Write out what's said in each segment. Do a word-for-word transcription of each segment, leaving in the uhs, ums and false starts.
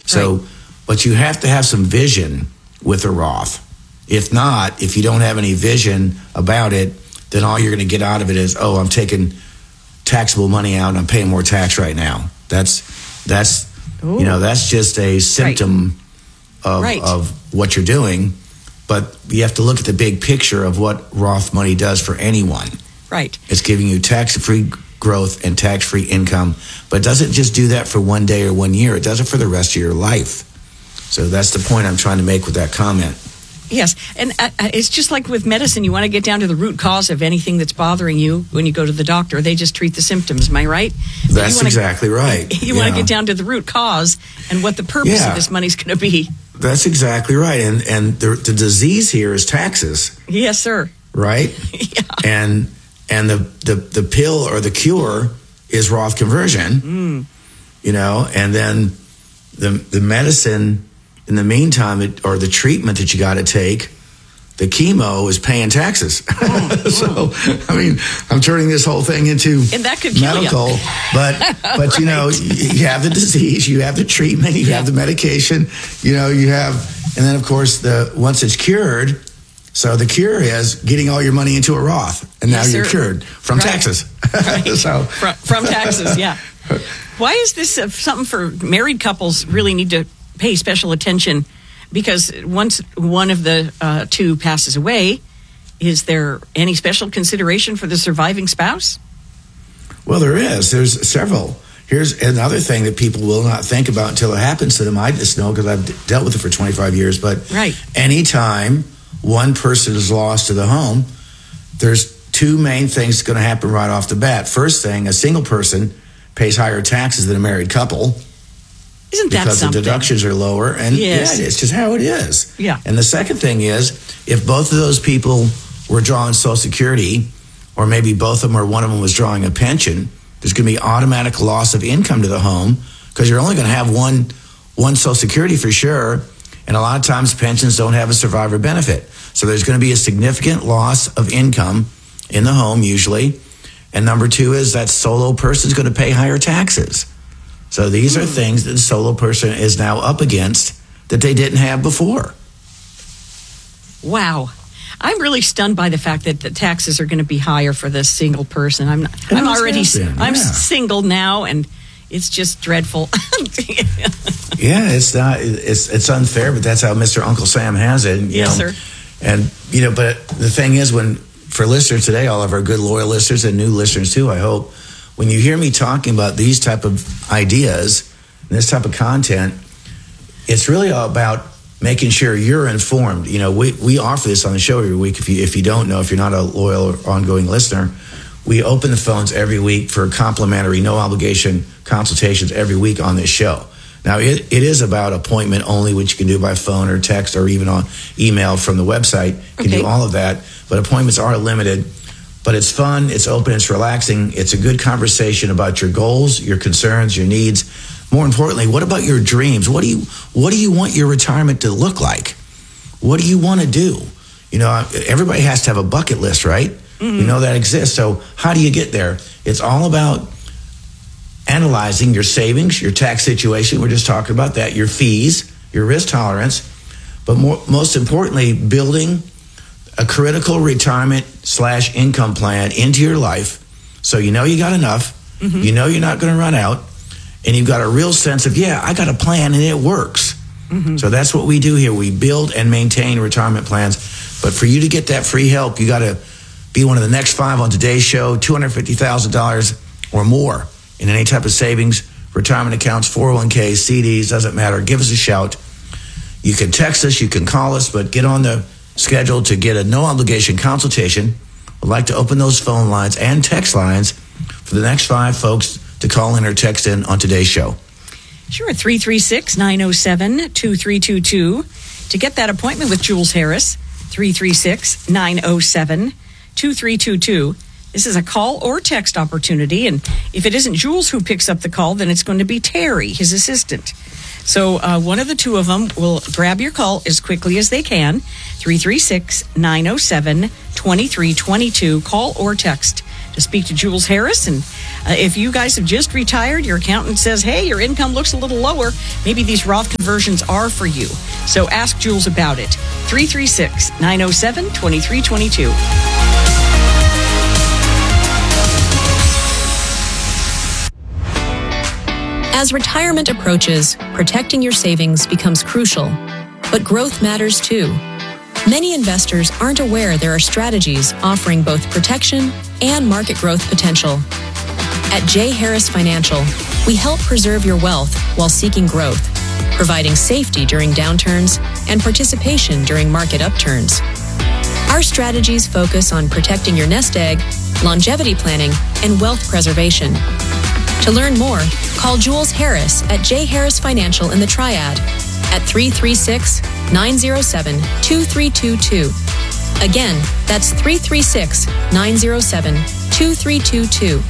So, right. but you have to have some vision with a Roth. If not, if you don't have any vision about it, then all you're going to get out of it is, oh, I'm taking taxable money out and I'm paying more tax right now. That's that's Ooh. you know that's just a symptom right. of right. of what you're doing. But you have to look at the big picture of what Roth money does for anyone. Right. It's giving you tax-free growth and tax-free income, but it doesn't just do that for one day or one year. It does it for the rest of your life. So that's the point I'm trying to make with that comment. Yes, and uh, it's just like with medicine. You want to get down to the root cause of anything that's bothering you when you go to the doctor. They just treat the symptoms. Am I right? That's wanna, exactly right. You yeah. want to get down to the root cause and what the purpose yeah. of this money's going to be. That's exactly right. And and the, the disease here is taxes. Yes, sir. Right? yeah. And and the, the, the pill or the cure is Roth conversion. Mm. You know, and then the the medicine in the meantime, it, or the treatment that you got to take, the chemo is paying taxes. Mm, so, I mean, I'm turning this whole thing into and that could kill medical. You. But, but right. you know, you have the disease, you have the treatment, you yeah. have the medication, you know, you have, and then of course, the once it's cured, so the cure is getting all your money into a Roth, and now yes, you're sir. cured from right. taxes. Right. so from, from taxes, yeah. Why is this uh, something for married couples really need to pay special attention? Because once one of the uh, two passes away, is there any special consideration for the surviving spouse? Well, there is. There's several. Here's another thing that people will not think about until it happens to them. I just know because I've dealt with it for twenty-five years. But right. anytime one person is lost to the home, there's two main things going to happen right off the bat. First thing, a single person pays higher taxes than a married couple. Isn't that because something? the deductions are lower, and yes. yeah, it's just how it is. Yeah. And the second thing is, if both of those people were drawing Social Security, or maybe both of them or one of them was drawing a pension, there's going to be automatic loss of income to the home because you're only going to have one one Social Security for sure, and a lot of times pensions don't have a survivor benefit, so there's going to be a significant loss of income in the home usually. And number two is that solo person is going to pay higher taxes. So these are things that the solo person is now up against that they didn't have before. Wow. I'm really stunned by the fact that the taxes are going to be higher for this single person. I'm not, I'm already happened, I'm yeah. single now, and it's just dreadful. yeah, it's not it's it's unfair, but that's how Mister Uncle Sam has it. You yes, know? sir. And you know, but the thing is, when for listeners today, all of our good loyal listeners and new listeners too, I hope, when you hear me talking about these type of ideas, and this type of content, it's really all about making sure you're informed. You know, we, we offer this on the show every week. If you if you don't know, if you're not a loyal or ongoing listener, we open the phones every week for complimentary, no obligation consultations every week on this show. Now, it, it is about appointment only, which you can do by phone or text or even on email from the website. You can okay. do all of that, but appointments are limited. But it's fun, it's open, it's relaxing. It's a good conversation about your goals, your concerns, your needs. More importantly, what about your dreams? What do you what do you want your retirement to look like? What do you want to do? You know, everybody has to have a bucket list, right? Mm-hmm. We know that exists. So how do you get there? It's all about analyzing your savings, your tax situation. We're just talking about that, your fees, your risk tolerance. But more, most importantly, building a critical retirement slash income plan into your life so you know you got enough, mm-hmm. you know you're not going to run out, and you've got a real sense of, yeah, I got a plan and it works. Mm-hmm. So that's what we do here. We build and maintain retirement plans. But for you to get that free help, you got to be one of the next five on today's show, two hundred fifty thousand dollars or more in any type of savings, retirement accounts, four oh one k, C Ds, doesn't matter. Give us a shout. You can text us, you can call us, but get on the schedule to get a no-obligation consultation. We'd like to open those phone lines and text lines for the next five folks to call in or text in on today's show. Sure, three three six, nine oh seven, two three two two. To get that appointment with Jules Harris, three three six, nine oh seven, two three two two. This is a call or text opportunity, and if it isn't Jules who picks up the call, then it's going to be Terry, his assistant. So uh, one of the two of them will grab your call as quickly as they can, three three six, nine oh seven, two three two two. Call or text to speak to Jules Harris. And uh, if you guys have just retired, your accountant says, hey, your income looks a little lower, maybe these Roth conversions are for you. So ask Jules about it. three three six, nine oh seven, two three two two. As retirement approaches, protecting your savings becomes crucial. But growth matters too. Many investors aren't aware there are strategies offering both protection and market growth potential. At J. Harris Financial, we help preserve your wealth while seeking growth, providing safety during downturns and participation during market upturns. Our strategies focus on protecting your nest egg, longevity planning, and wealth preservation. To learn more, call Jules Harris at J. Harris Financial in the Triad at three three six, nine oh seven, two three two two. Again, that's three three six, nine oh seven, two three two two.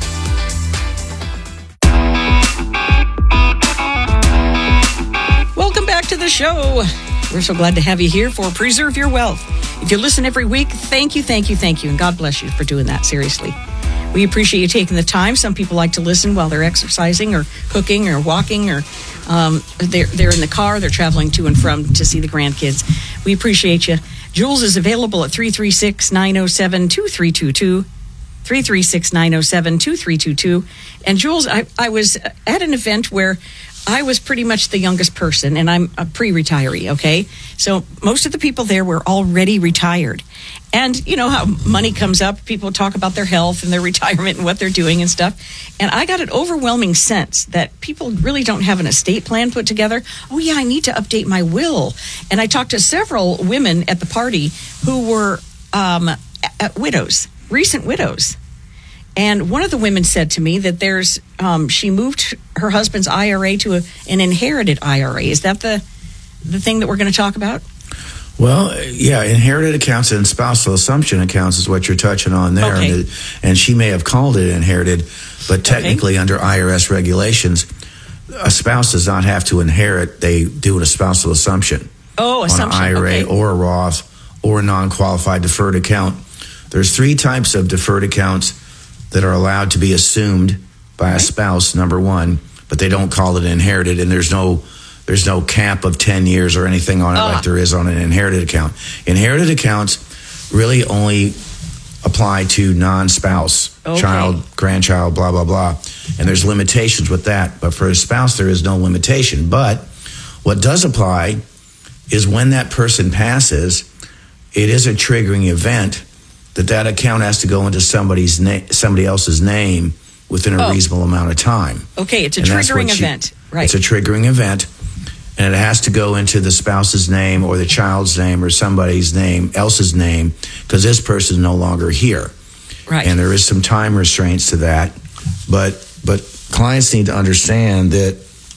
Welcome back to the show. We're so glad to have you here for Preserve Your Wealth. If you listen every week, thank you, thank you, thank you, and God bless you for doing that, seriously. We appreciate you taking the time. Some people like to listen while they're exercising or cooking or walking, or um, they're, they're in the car, they're traveling to and from to see the grandkids. We appreciate you. Jules is available at three three six, nine oh seven, two three two two, three three six, nine oh seven, two three two two. And Jules, I, I was at an event where I was pretty much the youngest person, and I'm a pre-retiree, okay? So most of the people there were already retired. And you know how money comes up, people talk about their health and their retirement and what they're doing and stuff. And I got an overwhelming sense that people really don't have an estate plan put together. Oh yeah, I need to update my will. And I talked to several women at the party who were um, widows, recent widows. And one of the women said to me that there's, um, she moved her husband's I R A to a, an inherited I R A. Is that the the thing that we're going to talk about? Well, yeah, inherited accounts and spousal assumption accounts is what you're touching on there. Okay. And, the, and she may have called it inherited, but technically okay. under I R S regulations, a spouse does not have to inherit. They do a spousal assumption. Oh, assumption. On an I R A okay. or a Roth or a non-qualified deferred account. There's three types of deferred accounts that are allowed to be assumed by a spouse, number one, but they don't call it inherited, and there's no there's no cap of ten years or anything on it uh. like there is on an inherited account. Inherited accounts really only apply to non-spouse, okay. child, grandchild, blah, blah, blah, and there's limitations with that, but for a spouse, there is no limitation. But what does apply is when that person passes, it is a triggering event that that account has to go into somebody's na- somebody else's name within a oh. reasonable amount of time. Okay, it's a and triggering she, event. Right. It's a triggering event, and it has to go into the spouse's name or the child's name or somebody's name, else's name, because this person is no longer here. Right. And there is some time restraints to that. But but clients need to understand that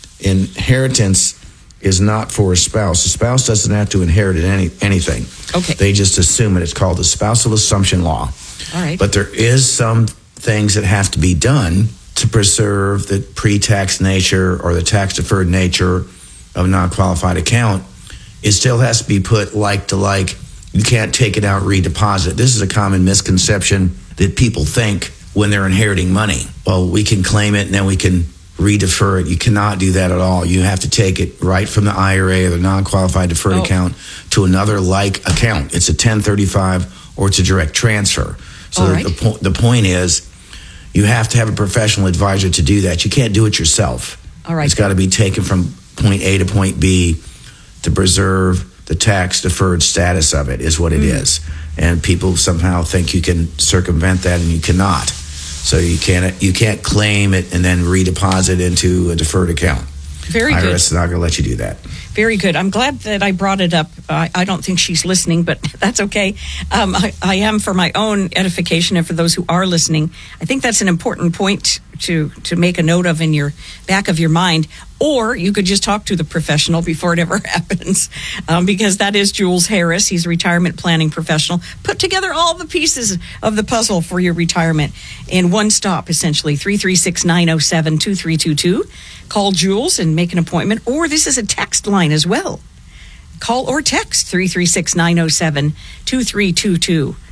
inheritance is not for a spouse. A spouse doesn't have to inherit any, anything. Okay. They just assume it. It's called the spousal assumption law. All right. But there is some things that have to be done to preserve the pre-tax nature or the tax-deferred nature of a non-qualified account. It still has to be put like to like. You can't take it out and redeposit. This is a common misconception that people think when they're inheriting money. Well, we can claim it and then we can redefer it. You cannot do that at all. You have to take it right from the I R A or the non-qualified deferred oh. account to another like account. It's a ten thirty-five or it's a direct transfer. So right. the, po- the point is you have to have a professional advisor to do that. You can't do it yourself. All right. It's got to be taken from point A to point B to preserve the tax deferred status of it is what it mm. is. And people somehow think you can circumvent that and you cannot. So you can't you can't claim it and then redeposit into a deferred account. Very good. I R S is not going to let you do that. Very good. I'm glad that I brought it up. Uh, I don't think she's listening, but that's okay. Um, I, I am for my own edification and for those who are listening. I think that's an important point to, to make a note of in your back of your mind. Or you could just talk to the professional before it ever happens, um, because that is Jules Harris. He's a retirement planning professional. Put together all the pieces of the puzzle for your retirement in one stop, essentially. three three six, nine oh seven, two three two two. Call Jules and make an appointment. Or this is a text line as well. Call or text three three six, nine oh seven, two three two two.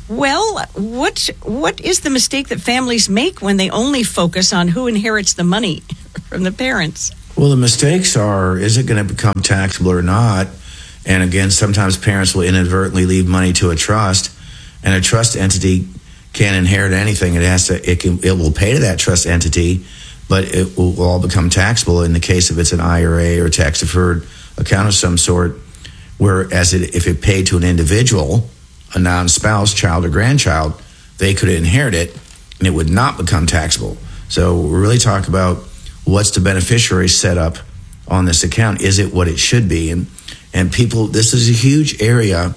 Well, what what is the mistake that families make when they only focus on who inherits the money from the parents? Well, the mistakes are, is it going to become taxable or not? And again, sometimes parents will inadvertently leave money to a trust, and a trust entity can't inherit anything. It has to, it can, it will pay to that trust entity, but it will all become taxable in the case if it's an I R A or tax deferred account of some sort. Whereas it, if it paid to an individual, a non-spouse, child or grandchild, they could inherit it and it would not become taxable. So we're really talking about what's the beneficiary set up on this account? Is it what it should be? And and people, this is a huge area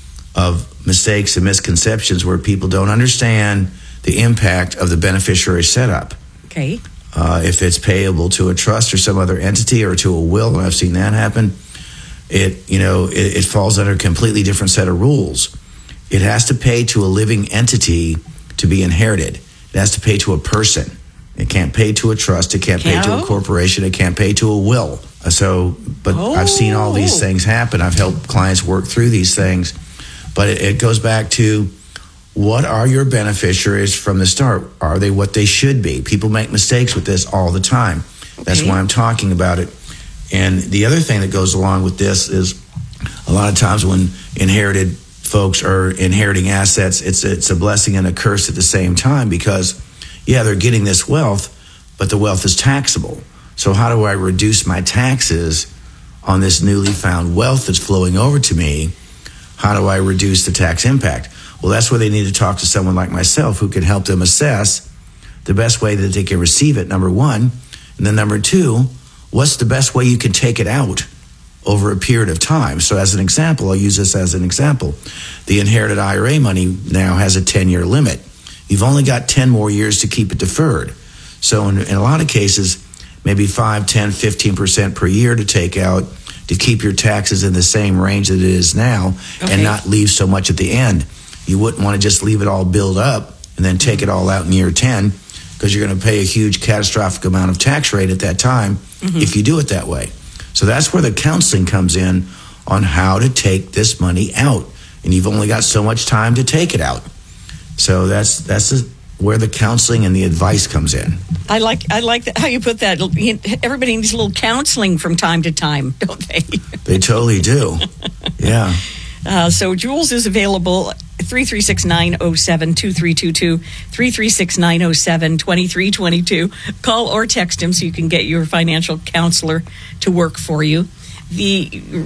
of mistakes and misconceptions where people don't understand the impact of the beneficiary setup. Okay. Uh, if it's payable to a trust or some other entity or to a will, and I've seen that happen, it you know it, it falls under a completely different set of rules. It has to pay to a living entity to be inherited. It has to pay to a person. It can't pay to a trust. It can't pay to a corporation. It can't pay to a will. So, but oh. I've seen all these things happen. I've helped clients work through these things. But it, it goes back to, what are your beneficiaries from the start? Are they what they should be? People make mistakes with this all the time. That's Okay. why I'm talking about it. And the other thing that goes along with this is, a lot of times when inherited folks are inheriting assets, it's it's a blessing and a curse at the same time, because yeah, they're getting this wealth, but the wealth is taxable. So how do I reduce my taxes on this newly found wealth that's flowing over to me? How do I reduce the tax impact? Well, that's where they need to talk to someone like myself who can help them assess the best way that they can receive it, number one. And then number two, what's the best way you can take it out over a period of time? So as an example, I'll use this as an example. The inherited I R A money now has a ten-year limit. You've only got ten more years to keep it deferred. So in, in a lot of cases, maybe five, ten, fifteen percent per year to take out to keep your taxes in the same range that it is now, Okay. and not leave so much at the end. You wouldn't want to just leave it all build up and then take it all out in year ten, because you're going to pay a huge catastrophic amount of tax rate at that time mm-hmm. if you do it that way. So that's where the counseling comes in on how to take this money out. And you've only got so much time to take it out. So that's that's a, where the counseling and the advice comes in. I like I like that, how you put that. Everybody needs a little counseling from time to time, don't they? They totally do. Yeah. Uh, so Jules is available three three six, nine oh seven, two three two two, three three six, nine oh seven, two three two two. Call or text him so you can get your financial counselor to work for you. The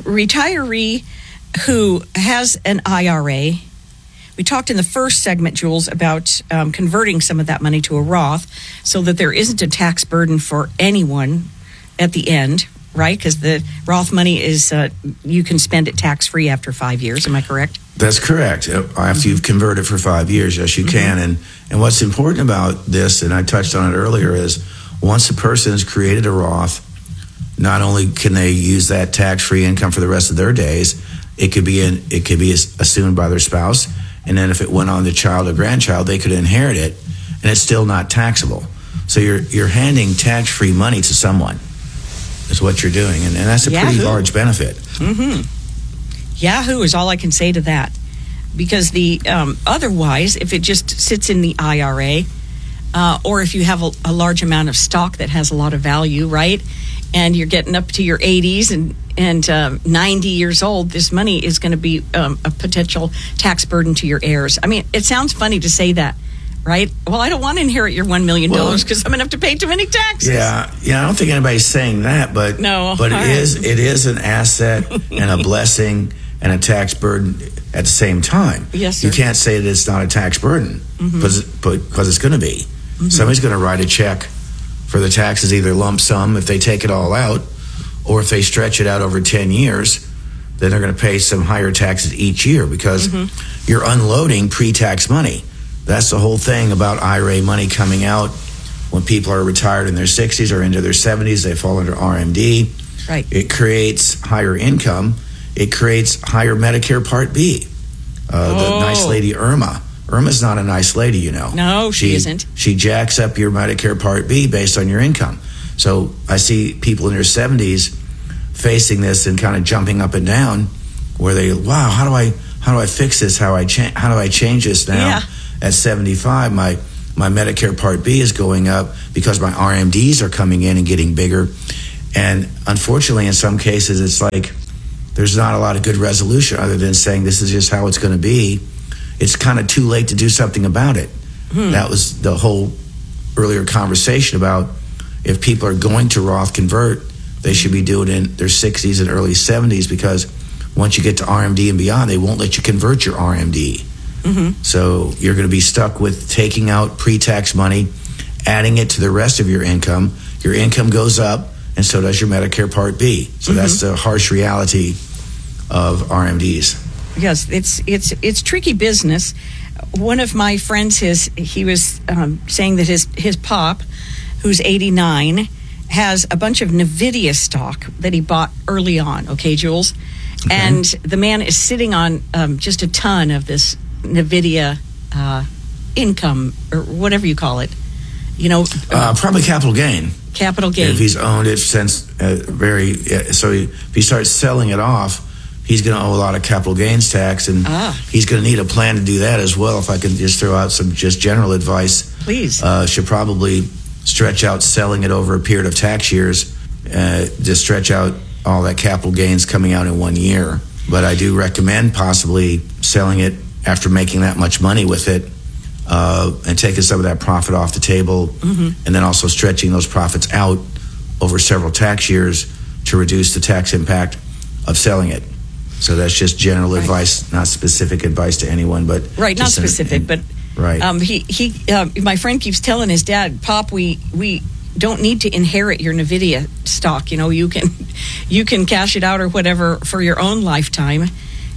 retiree who has an I R A, we talked in the first segment, Jules, about um, converting some of that money to a Roth so that there isn't a tax burden for anyone at the end, right? Because the Roth money is, uh, you can spend it tax-free after five years. Am I correct? That's correct. After you've converted for five years, yes, you mm-hmm. can. And and what's important about this, and I touched on it earlier, is once a person has created a Roth, not only can they use that tax-free income for the rest of their days, it could be in, it could be assumed by their spouse, and then if it went on to child or grandchild, they could inherit it, and it's still not taxable. So you're you're handing tax-free money to someone, is what you're doing, and, and that's a Yahoo. pretty large benefit. Mm-hmm. Yahoo is all I can say to that, because the um, otherwise, if it just sits in the I R A, uh, or if you have a, a large amount of stock that has a lot of value, right, and you're getting up to your eighties and and uh, ninety years old, this money is going to be um, a potential tax burden to your heirs. I mean, it sounds funny to say that, right? Well, I don't want to inherit your one million dollars because well, I'm going to have to pay too many taxes. Yeah, yeah. I don't think anybody's saying that, but no, but it right. is it is an asset and a blessing and a tax burden at the same time. Yes, sir. You can't say that it's not a tax burden because mm-hmm. because it's going to be. Mm-hmm. Somebody's going to write a check for the taxes, either lump sum if they take it all out, or if they stretch it out over ten years, then they're going to pay some higher taxes each year because mm-hmm. you're unloading pre-tax money. That's the whole thing about I R A money coming out when people are retired in their sixties or into their seventies. They fall under R M D. Right. It creates higher income. It creates higher Medicare Part B. Uh, oh. The nice lady Irma. Irma's not a nice lady, you know. No, she, she isn't. She jacks up your Medicare Part B based on your income. So I see people in their seventies facing this and kind of jumping up and down where they, wow, how do I how do I fix this? How I cha- How do I change this now? Yeah. At seventy-five, my my Medicare Part B is going up because my R M Ds are coming in and getting bigger. And unfortunately, in some cases, it's like there's not a lot of good resolution other than saying this is just how it's going to be. It's kind of too late to do something about it. Hmm. That was the whole earlier conversation about if people are going to Roth convert, they should be doing it in their sixties and early seventies, because once you get to R M D and beyond, they won't let you convert your R M D. Mm-hmm. So you're going to be stuck with taking out pre-tax money, adding it to the rest of your income. Your income goes up, and so does your Medicare Part B. So mm-hmm. that's the harsh reality of R M Ds. Yes, it's it's it's tricky business. One of my friends, his he was um, saying that his his pop, who's eighty-nine, has a bunch of NVIDIA stock that he bought early on. Okay, Jules, okay. And the man is sitting on um, just a ton of this NVIDIA uh, income, or whatever you call it. You know, uh, probably capital gain. Capital gain. If he's owned it since uh, very, uh, so he, if he starts selling it off, he's going to owe a lot of capital gains tax, and ah. he's going to need a plan to do that as well. If I can just throw out some just general advice, please. Uh, should probably stretch out selling it over a period of tax years, uh, to stretch out all that capital gains coming out in one year. But I do recommend possibly selling it after making that much money with it, uh, and taking some of that profit off the table, mm-hmm. and then also stretching those profits out over several tax years to reduce the tax impact of selling it. So that's just general right. advice, not specific advice to anyone, but right, not specific, an, but right. Um, he he, uh, my friend keeps telling his dad, "Pop, we we don't need to inherit your NVIDIA stock. You know, you can you can cash it out or whatever for your own lifetime,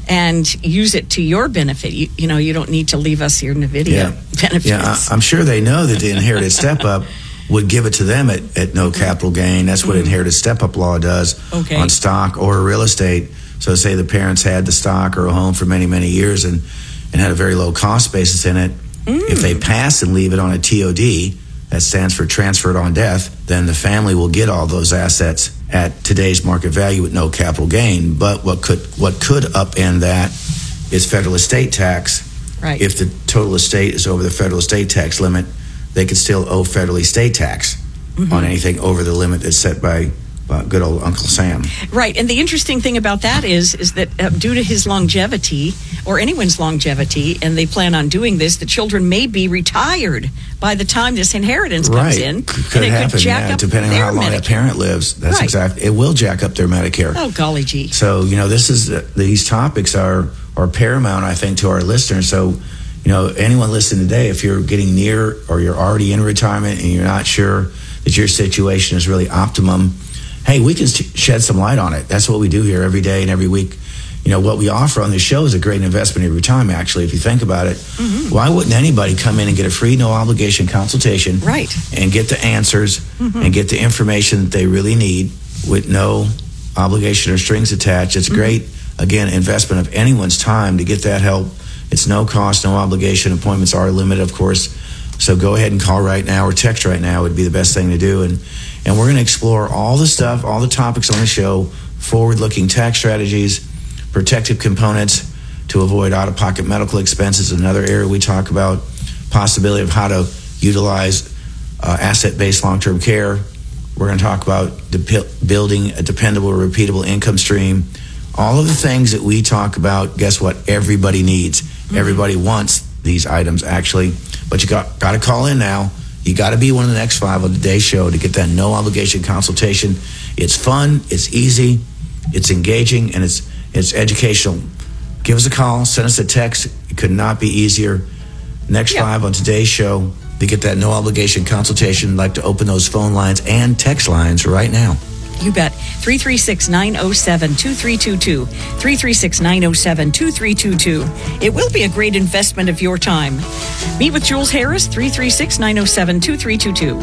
and use it to your benefit. You, you know, you don't need to leave us your NVIDIA yeah. benefits." Yeah, I, I'm sure they know that the inherited step up would give it to them at, at no capital gain. That's what mm-hmm. inherited step up law does okay. on stock or real estate. So say the parents had the stock or a home for many, many years and, and had a very low cost basis in it. Mm. If they pass and leave it on a T O D, that stands for transferred on death, then the family will get all those assets at today's market value with no capital gain. But what could what could upend that is federal estate tax. Right. If the total estate is over the federal estate tax limit, they could still owe federal estate tax mm-hmm. on anything over the limit that's set by Uh, good old Uncle Sam. Right, and the interesting thing about that is is that uh, due to his longevity, or anyone's longevity, and they plan on doing this, the children may be retired by the time this inheritance comes right. in. Could and happen, could jack yeah, up depending on how long Medicare. that parent lives. That's right. exactly, it will jack up their Medicare. Oh, golly gee. So, you know, this is, uh, these topics are, are paramount, I think, to our listeners. So, you know, anyone listening today, if you're getting near or you're already in retirement and you're not sure that your situation is really optimum, hey, we can shed some light on it. That's what we do here every day and every week. You know, what we offer on this show is a great investment in your time, actually, if you think about it. Mm-hmm. Why wouldn't anybody come in and get a free, no-obligation consultation right. and get the answers mm-hmm. and get the information that they really need with no obligation or strings attached? It's a great, mm-hmm. again, investment of anyone's time to get that help. It's no cost, no obligation. Appointments are limited, of course. So go ahead and call right now or text right now would be the best thing to do. And And we're going to explore all the stuff, all the topics on the show, forward-looking tax strategies, protective components to avoid out-of-pocket medical expenses, another area we talk about, possibility of how to utilize uh, asset-based long-term care. We're going to talk about de- building a dependable, repeatable income stream. All of the things that we talk about, guess what? Everybody needs. Mm-hmm. Everybody wants these items, actually. But you got, got to call in now. You got to be one of the next five on today's show to get that no obligation consultation. It's fun, it's easy, it's engaging, and it's it's educational. Give us a call, send us a text. It could not be easier. Next yeah. five on today's show to get that no obligation consultation. I'd like to open those phone lines and text lines right now. You bet. three three six, nine oh seven, two three two two. three three six, nine oh seven, two three two two. It will be a great investment of your time. Meet with Jules Harris, three three six, nine oh seven, two three two two.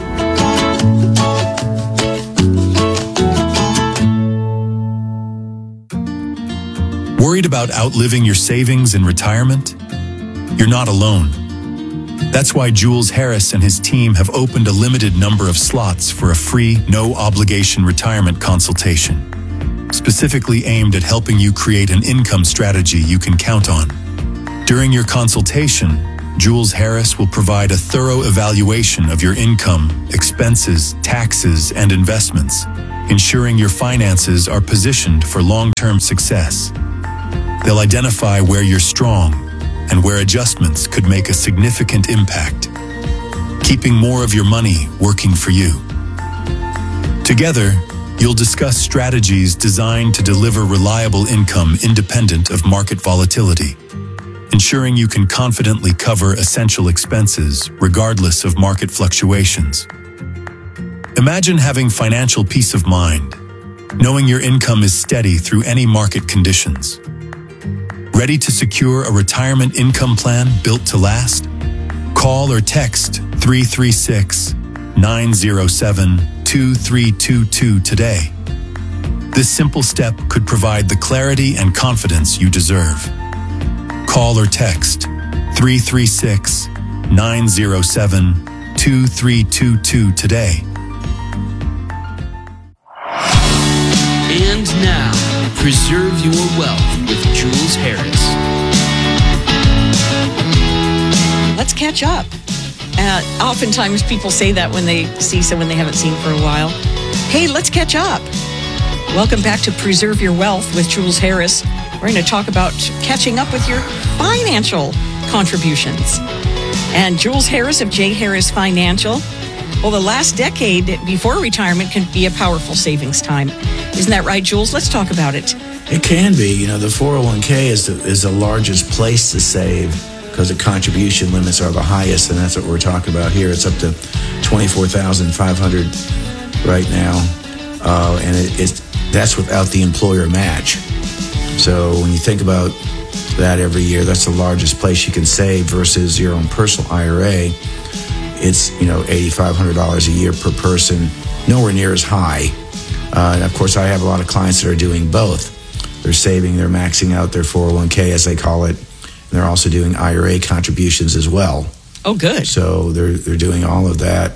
Worried about outliving your savings in retirement? You're not alone. That's why Jules Harris and his team have opened a limited number of slots for a free, no-obligation retirement consultation. specifically aimed at helping you create an income strategy you can count on. During your consultation, Jules Harris will provide a thorough evaluation of your income, expenses, taxes, and investments, ensuring your finances are positioned for long-term success. They'll identify where you're strong and where adjustments could make a significant impact, keeping more of your money working for you. Together, you'll discuss strategies designed to deliver reliable income independent of market volatility, ensuring you can confidently cover essential expenses regardless of market fluctuations. Imagine having financial peace of mind, knowing your income is steady through any market conditions. Ready to secure a retirement income plan built to last? Call or text three three six, nine zero seven, two three two two today. This simple step could provide the clarity and confidence you deserve. Call or text three three six, nine zero seven, two three two two today. And now, preserve your wealth with Jules Harris. Let's catch up. Uh, oftentimes people say that when they see someone they haven't seen for a while. Hey, let's catch up. Welcome back to Preserve Your Wealth with Jules Harris. We're going to talk about catching up with your financial contributions. And Jules Harris of J. Harris Financial. Well, the last decade before retirement can be a powerful savings time. Isn't that right, Jules? Let's talk about it. It can be. You know, the four oh one k is the, is the largest place to save because the contribution limits are the highest, and that's what we're talking about here. It's up to twenty-four thousand five hundred dollars right now, uh, and it, it's that's without the employer match. So when you think about that every year, that's the largest place you can save versus your own personal I R A. It's, you know, eight thousand five hundred dollars a year per person, nowhere near as high. Uh, and of course, I have a lot of clients that are doing both. They're saving, they're maxing out their four oh one k, as they call it, and they're also doing I R A contributions as well. Oh, good. So they're they're doing all of that.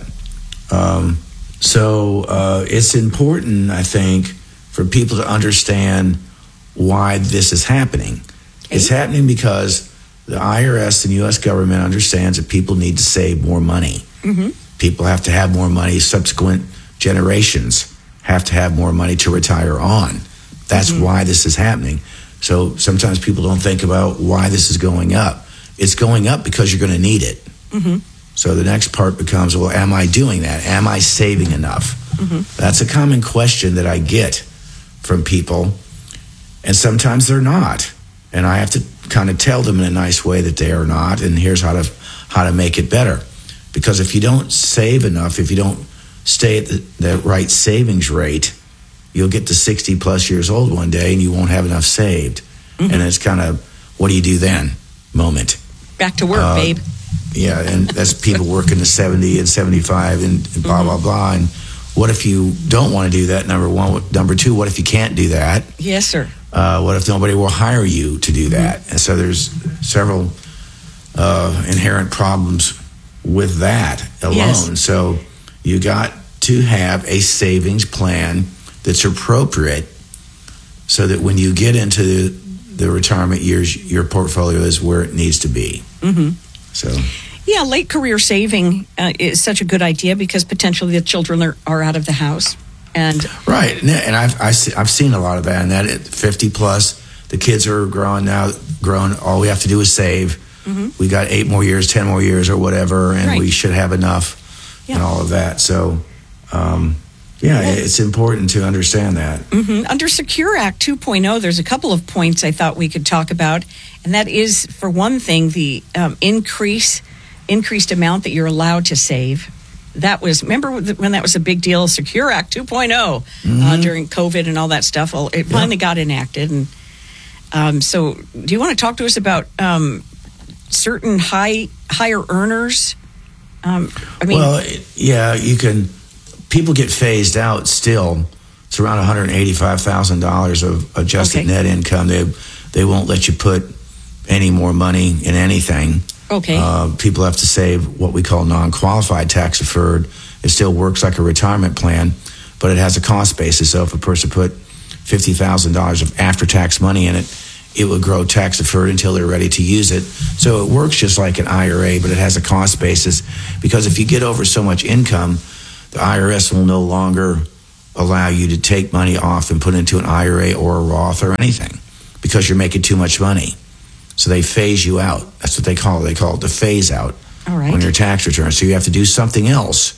Um, so uh, it's important, I think, for people to understand why this is happening. Okay. It's happening because the I R S and U S government understands that people need to save more money. Mm-hmm. People have to have more money. Subsequent generations have to have more money to retire on. That's mm-hmm. why this is happening. So sometimes people don't think about why this is going up. It's going up because you're going to need it. Mm-hmm. So the next part becomes, well, am I doing that? Am I saving enough? Mm-hmm. That's a common question that I get from people. And sometimes they're not. And I have to kind of tell them in a nice way that they are not, and here's how to how to make it better. Because if you don't save enough, if you don't stay at the, the right savings rate, you'll get to sixty plus years old one day and you won't have enough saved. Mm-hmm. And it's kind of, what do you do then moment? Back to work, uh, babe. Yeah, and that's people working to seventy and seventy-five and blah, mm-hmm. blah, blah. And what if you don't want to do that, number one? Number two, what if you can't do that? Yes, sir. Uh, what if nobody will hire you to do that? Mm-hmm. And so there's several uh, inherent problems with that alone. Yes. So you got to have a savings plan that's appropriate so that when you get into the, the retirement years, your portfolio is where it needs to be. Mm-hmm. So, yeah, late career saving uh, is such a good idea because potentially the children are, are out of the house. And right, and I've I see, I've seen a lot of that. And that at fifty plus, the kids are growing now. Grown, all we have to do is save. Mm-hmm. We got eight more years, ten more years, or whatever, and right. we should have enough, yeah. and all of that. So, um, yeah, yeah, it's important to understand that. Mm-hmm. Under Secure Act two point oh, there's a couple of points I thought we could talk about, and that is, for one thing, the um, increase increased amount that you're allowed to save. That was, remember when that was a big deal, Secure Act two point oh, mm-hmm. uh, during COVID and all that stuff? Well, it finally yep. got enacted. And um, so do you want to talk to us about um, certain high higher earners? Um, I mean, well, yeah, you can, people get phased out still. It's around one hundred eighty-five thousand dollars of adjusted okay. net income. They, they won't let you put any more money in anything. Okay. Uh, people have to save what we call non-qualified tax deferred. It still works like a retirement plan, but it has a cost basis. So if a person put fifty thousand dollars of after-tax money in it, it would grow tax-deferred until they're ready to use it. So it works just like an I R A, but it has a cost basis, because if you get over so much income, the I R S will no longer allow you to take money off and put into an I R A or a Roth or anything, because you're making too much money. So they phase you out. That's what they call it. They call it the phase out All right. on your tax return. So you have to do something else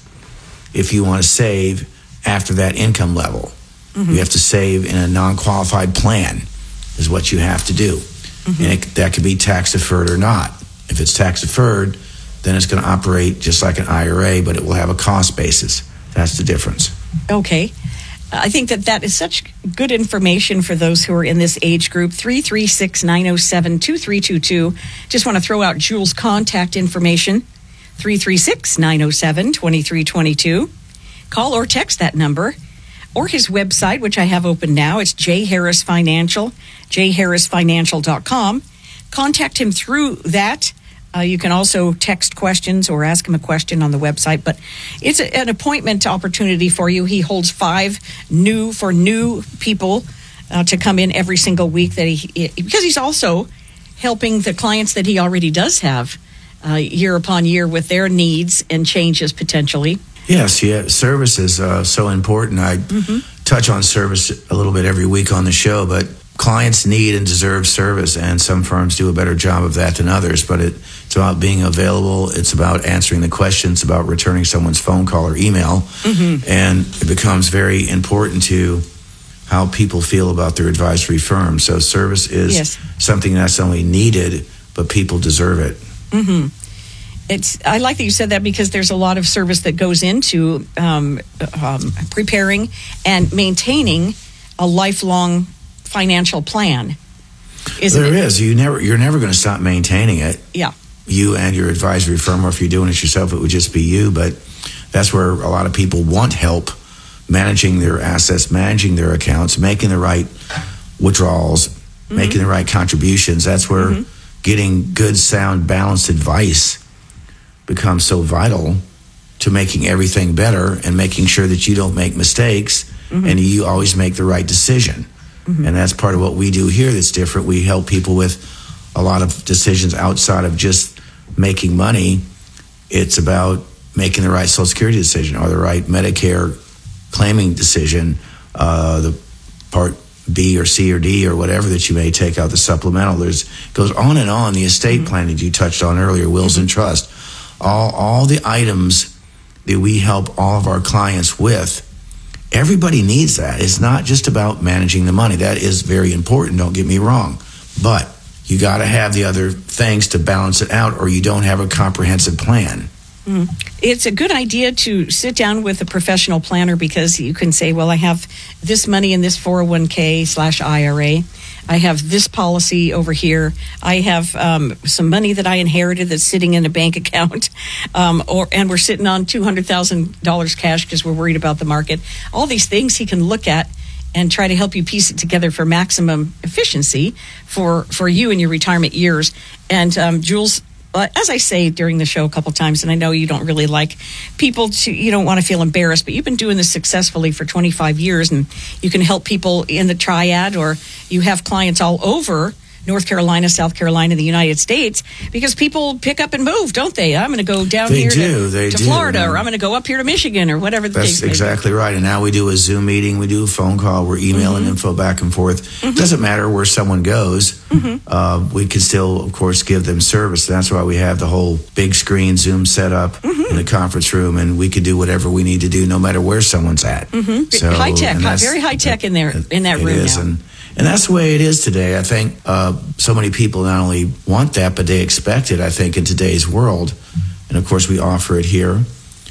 if you want to save after that income level. Mm-hmm. You have to save in a non-qualified plan is what you have to do. Mm-hmm. And it, that could be tax deferred or not. If it's tax deferred, then it's going to operate just like an I R A, but it will have a cost basis. That's the difference. Okay. I think that that is such good information for those who are in this age group. three three six, nine oh seven, two three two two. Just want to throw out Jules' contact information, three three six, nine oh seven, two three two two. Call or text that number, or his website, which I have open now. It's J Harris Financial, j harris financial dot com. Contact him through that. Uh, you can also text questions or ask him a question on the website, but it's a, an appointment opportunity for you. He holds five new for new people uh, to come in every single week that he, because he's also helping the clients that he already does have uh, year upon year with their needs and changes potentially. Yes, yeah, service is uh, so important. I mm-hmm. touch on service a little bit every week on the show, but clients need and deserve service, and some firms do a better job of that than others, but it, it's about being available. It's about answering the questions, about returning someone's phone call or email, mm-hmm. and it becomes very important to how people feel about their advisory firm. So service is yes. something that's only needed, but people deserve it. Mm-hmm. It's, I like that you said that, because there's a lot of service that goes into um, um, preparing and maintaining a lifelong financial plan. Isn't there it? is. You never, you're never going to stop maintaining it. Yeah. You and your advisory firm, or if you're doing it yourself, it would just be you. But that's where a lot of people want help managing their assets, managing their accounts, making the right withdrawals, mm-hmm. making the right contributions. That's where mm-hmm. getting good, sound, balanced advice becomes so vital to making everything better and making sure that you don't make mistakes mm-hmm. and you always make the right decision. Mm-hmm. And that's part of what we do here that's different. We help people with a lot of decisions outside of just making money. It's about making the right Social Security decision or the right Medicare claiming decision, uh, the Part B or C or D or whatever that you may take out, the supplemental. There's goes on and on. The estate mm-hmm. planning you touched on earlier, wills mm-hmm. and trust. All, all the items that we help all of our clients with, everybody needs that. It's not just about managing the money. That is very important, don't get me wrong. But you got to have the other things to balance it out, or you don't have a comprehensive plan. Mm. It's a good idea to sit down with a professional planner, because you can say, well, I have this money in this four oh one k slash I R A. I have this policy over here. I have um, some money that I inherited that's sitting in a bank account, um, or and we're sitting on two hundred thousand dollars cash because we're worried about the market. All these things he can look at and try to help you piece it together for maximum efficiency for, for you in your retirement years. And um, Jules, uh, as I say during the show a couple times, and I know you don't really like people to, you don't want to feel embarrassed, but you've been doing this successfully for twenty-five years, and you can help people in the triad, or you have clients all over North Carolina, South Carolina, the United States, because people pick up and move, don't they? I'm going to go down they here do, to, they to do, Florida, man. or I'm going to go up here to Michigan, or whatever the case That's may be. exactly right. And now we do a Zoom meeting, we do a phone call, we're emailing Mm-hmm. info back and forth. Mm-hmm. It doesn't matter where someone goes. Mm-hmm. Uh, we can still, of course, give them service. That's why we have the whole big screen Zoom set up mm-hmm. in the conference room, and we can do whatever we need to do no matter where someone's at. Mm-hmm. So, high tech, and high, that's- very high tech in there, it- in that it room is, now. And, and that's the way it is today. I think uh, so many people not only want that, but they expect it, I think, in today's world. And, of course, we offer it here.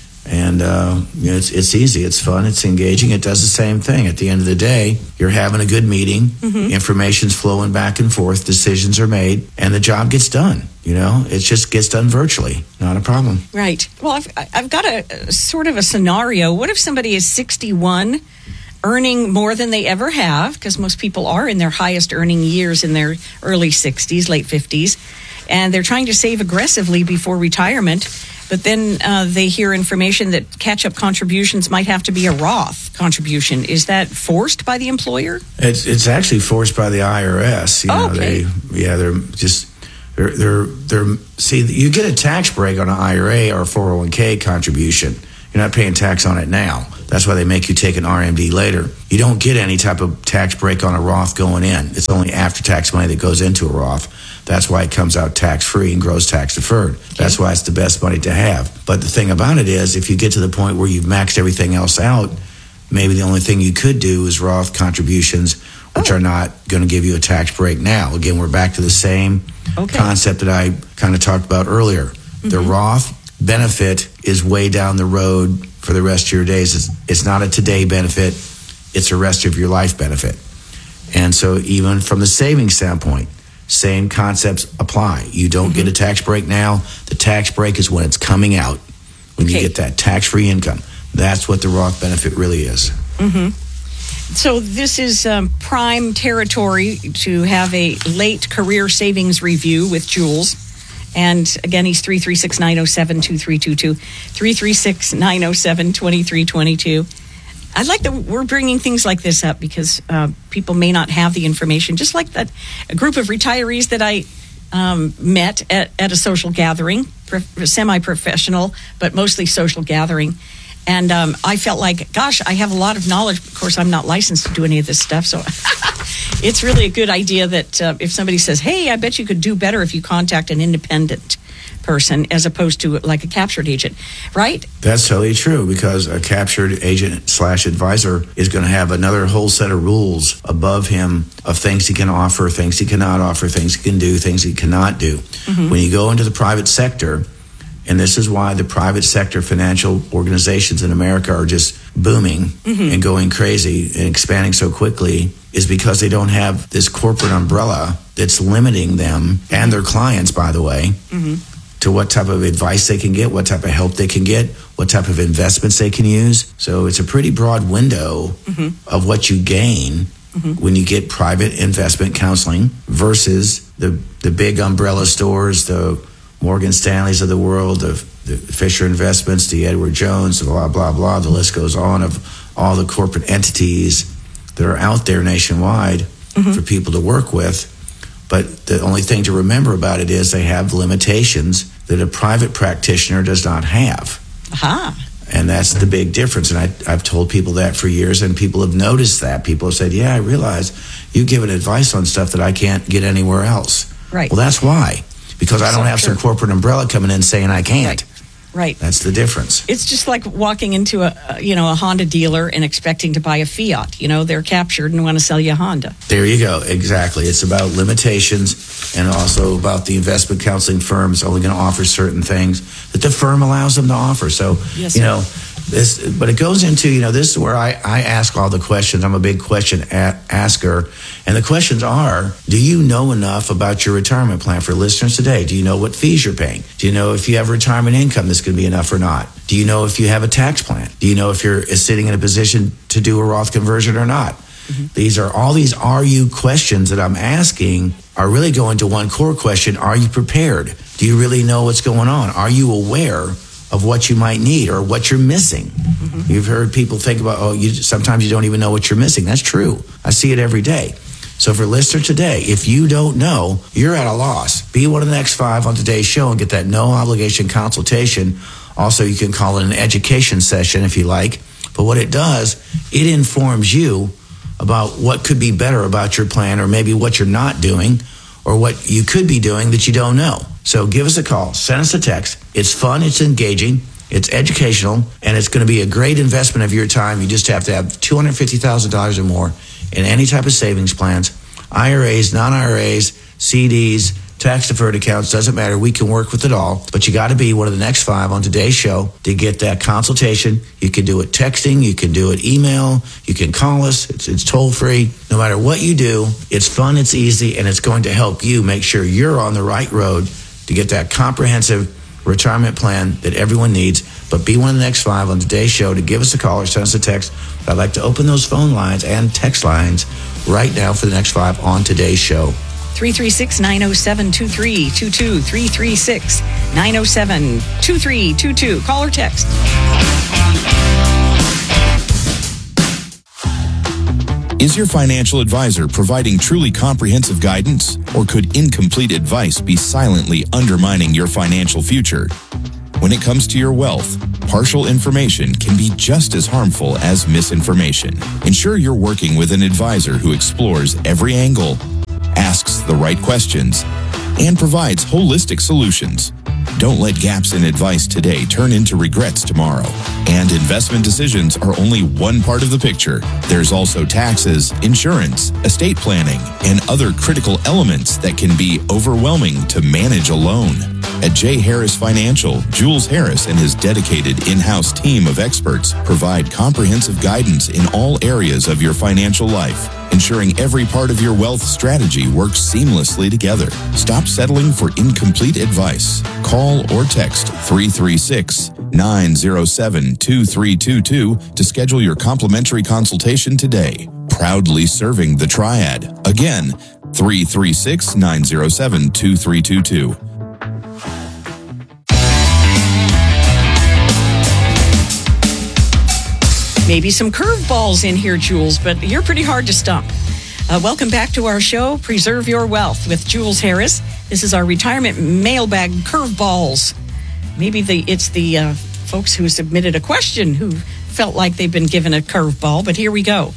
And uh, you know, it's, it's easy, it's fun, it's engaging. It does the same thing. At the end of the day, you're having a good meeting, mm-hmm. information's flowing back and forth, decisions are made, and the job gets done. You know, it just gets done virtually. Not a problem. Right. Well, I've, I've got a, a sort of a scenario. What if somebody is sixty-one, earning more than they ever have, because most people are in their highest earning years in their early sixties, late fifties, and they're trying to save aggressively before retirement. But then uh, they hear information that catch-up contributions might have to be a Roth contribution. Is that forced by the employer? It's it's actually forced by the I R S. You know, Oh, okay. they yeah, they're just they're they're they're see, you get a tax break on an I R A or a four oh one k contribution. You're not paying tax on it now. That's why they make you take an R M D later. You don't get any type of tax break on a Roth going in. It's only after-tax money that goes into a Roth. That's why it comes out tax-free and grows tax-deferred. That's why it's the best money to have. But the thing about it is, if you get to the point where you've maxed everything else out, maybe the only thing you could do is Roth contributions, which Oh. are not going to give you a tax break now. Again, we're back to the same Okay. concept that I kind of talked about earlier. The Roth benefit is way down the road for the rest of your days. It's, it's not a today benefit. It's a rest of your life benefit. And so even from the savings standpoint, same concepts apply. You don't get a tax break now. The tax break is when it's coming out, when you Okay. get that tax-free income. That's what the Roth benefit really is. So this is um, prime territory to have a late career savings review with Jules. And again, he's three three six, nine oh seven, two three two two, three three six, nine oh seven, two three two two. I like that we're bringing things like this up because uh, people may not have the information. Just like that a group of retirees that I um, met at, at a social gathering, pro- semi-professional, but mostly social gathering. And um, I felt like, gosh, I have a lot of knowledge. Of course, I'm not licensed to do any of this stuff. So it's really a good idea that uh, if somebody says, hey, I bet you could do better if you contact an independent person as opposed to like a captured agent, right? That's totally true, because a captured agent slash advisor is going to have another whole set of rules above him of things he can offer, things he cannot offer, things he can do, things he cannot do. When you go into the private sector, and this is why the private sector financial organizations in America are just booming and going crazy and expanding so quickly, is because they don't have this corporate umbrella that's limiting them and their clients, by the way, to what type of advice they can get, what type of help they can get, what type of investments they can use. So it's a pretty broad window of what you gain when you get private investment counseling versus the, the big umbrella stores, the Morgan Stanleys of the world, the, the Fisher Investments, the Edward Jones, blah, blah, blah. The list goes on of all the corporate entities that are out there nationwide for people to work with. But the only thing to remember about it is they have limitations that a private practitioner does not have. Aha. And that's the big difference. And I, I've told people that for years, and people have noticed that. People have said, yeah, I realize you've given advice on stuff that I can't get anywhere else. Right. Well, that's why. Because I don't So have some true. corporate umbrella coming in saying I can't. Right. Right. That's the difference. It's just like walking into a, a, you know, a Honda dealer and expecting to buy a Fiat. You know, they're captured and want to sell you a Honda. There you go. Exactly. It's about limitations and also about the investment counseling firms only going to offer certain things that the firm allows them to offer. So, Yes, you sir. know, this, but it goes into, you know, this is where I, I ask all the questions. I'm a big question a- asker. And the questions are, do you know enough about your retirement plan? For listeners today, do you know what fees you're paying? Do you know if you have retirement income that's going to be enough or not? Do you know if you have a tax plan? Do you know if you're sitting in a position to do a Roth conversion or not? These are all these are you questions that I'm asking are really going to one core question. Are you prepared? Do you really know what's going on? Are you aware of what you might need or what you're missing? You've heard people think about, oh, you sometimes you don't even know what you're missing. That's true. I see it every day. So for listener today, if you don't know, you're at a loss. Be one of the next five on today's show and get that no obligation consultation. Also, you can call it an education session if you like. But what it does, it informs you about what could be better about your plan, or maybe what you're not doing, or what you could be doing that you don't know. So give us a call, send us a text. It's fun, it's engaging, it's educational, and it's going to be a great investment of your time. You just have to have two hundred fifty thousand dollars or more in any type of savings plans, I R As, non-I R As, C Ds, tax-deferred accounts, doesn't matter. We can work with it all. But you got to be one of the next five on today's show to get that consultation. You can do it texting. You can do it email. You can call us. It's, it's toll-free. No matter what you do, it's fun, it's easy, and it's going to help you make sure you're on the right road to get that comprehensive retirement plan that everyone needs. but be one of the next five on today's show to give us a call or send us a text. I'd like to open those phone lines and text lines right now for the next five on today's show. three three six, nine oh seven, two three two two, three three six, nine oh seven, two three two two. Call or text. Is your financial advisor providing truly comprehensive guidance, or could incomplete advice be silently undermining your financial future? When it comes to your wealth, partial information can be just as harmful as misinformation. Ensure you're working with an advisor who explores every angle, asks the right questions, and provides holistic solutions. Don't let gaps in advice today turn into regrets tomorrow. And investment decisions are only one part of the picture. There's also taxes, insurance, estate planning, and other critical elements that can be overwhelming to manage alone. At J. Harris Financial, Jules Harris and his dedicated in-house team of experts provide comprehensive guidance in all areas of your financial life, ensuring every part of your wealth strategy works seamlessly together. Stop settling for incomplete advice. Call or text three three six, nine oh seven, two three two two to schedule your complimentary consultation today. Proudly serving the Triad. Again, three three six, nine oh seven, two three two two. Maybe some curveballs in here, Jules, but you're pretty hard to stump. Uh, welcome back to our show, Preserve Your Wealth with Jules Harris. This is our retirement mailbag curveballs. Maybe the it's the uh, folks who submitted a question who felt like they've been given a curveball, but here we go.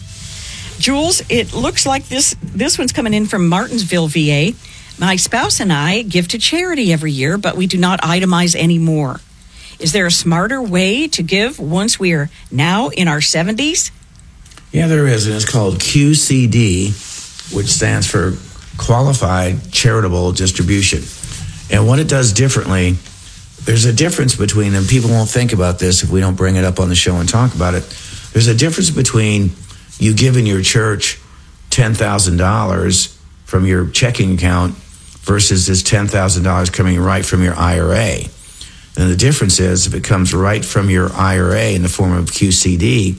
Jules, it looks like this, this one's coming in from Martinsville, V A. My spouse and I give to charity every year, but we do not itemize anymore. Is there a smarter way to give once we are now in our seventies? Yeah, there is, and it's called Q C D, which stands for Qualified Charitable Distribution. And what it does differently, there's a difference between, and people won't think about this if we don't bring it up on the show and talk about it, there's a difference between you giving your church ten thousand dollars from your checking account versus this ten thousand dollars coming right from your I R A. And the difference is, if it comes right from your I R A in the form of Q C D,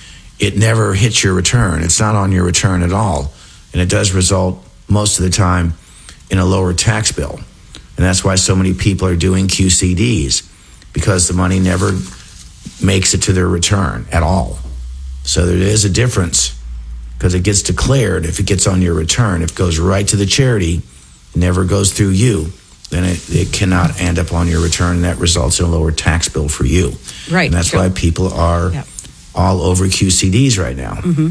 it never hits your return. It's not on your return at all. And it does result, most of the time, in a lower tax bill. And that's why so many people are doing Q C Ds, because the money never makes it to their return at all. So there is a difference, because it gets declared if it gets on your return. If it goes right to the charity, it never goes through you, then it, it cannot end up on your return, and that results in a lower tax bill for you. Right. And that's sure. why people are Yep. all over Q C Ds right now. Mm-hmm.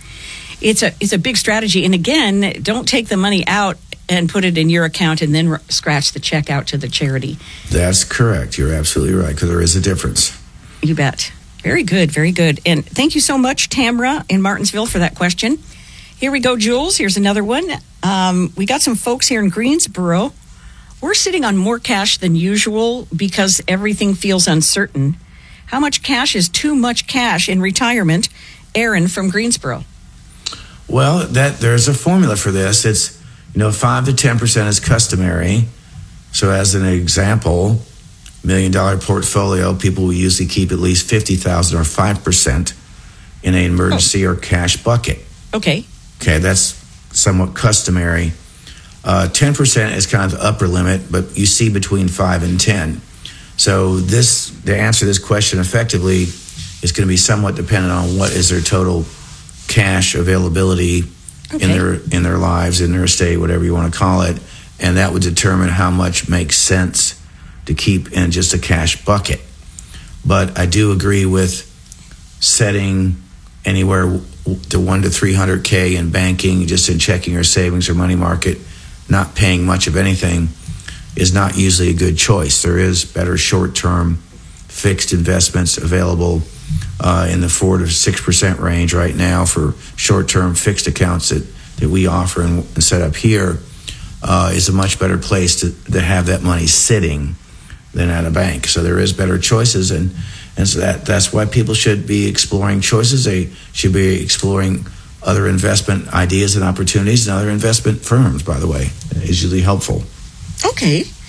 It's a it's a big strategy. And again, don't take the money out and put it in your account and then r- scratch the check out to the charity. That's correct. You're absolutely right, because there is a difference. You bet. Very good, very good. And thank you so much, Tamra in Martinsville, for that question. Here we go, Jules. Here's another one. Um, we got some folks here in Greensboro. We're sitting on more cash than usual because everything feels uncertain. How much cash is too much cash in retirement? Aaron from Greensboro. Well, that there's a formula for this. It's, you know, five to ten percent is customary. So as an example, million dollar portfolio, people will usually keep at least fifty thousand or five percent in an emergency oh. or cash bucket. Okay. Okay, that's somewhat customary. Uh, ten percent is kind of the upper limit, but you see between five and ten. So this, to answer this question effectively, is going to be somewhat dependent on what is their total cash availability okay. in their in their lives, in their estate, whatever you want to call it, and that would determine how much makes sense to keep in just a cash bucket. But I do agree with setting anywhere to one to three hundred k in banking, just in checking or savings or money market. Not paying much of anything is not usually a good choice. There is better short-term fixed investments available uh, in the four to six percent range right now for short-term fixed accounts that, that we offer and, and set up here uh, is a much better place to, to have that money sitting than at a bank. So there is better choices, and, and so that that's why people should be exploring choices. They should be exploring other investment ideas and opportunities, and other investment firms, by the way, is usually helpful. Okay.